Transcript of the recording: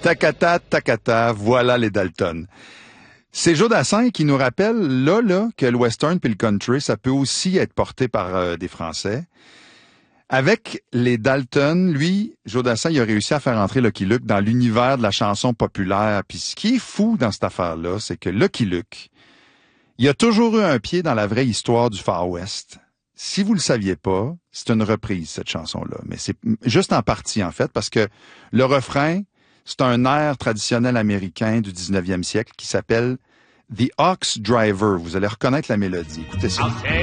Takata, Takata, voilà les Dalton. C'est Joe Dassin qui nous rappelle, là, que le western puis le country, ça peut aussi être porté par des Français. Avec les Dalton, lui, Joe Dassin, il a réussi à faire entrer Lucky Luke dans l'univers de la chanson populaire. Puis ce qui est fou dans cette affaire-là, c'est que Lucky Luke, il a toujours eu un pied dans la vraie histoire du Far West. Si vous le saviez pas, c'est une reprise, cette chanson-là. Mais c'est juste en partie, en fait, parce que le refrain, c'est un air traditionnel américain du 19e siècle qui s'appelle The Ox Driver. Vous allez reconnaître la mélodie. Écoutez ça.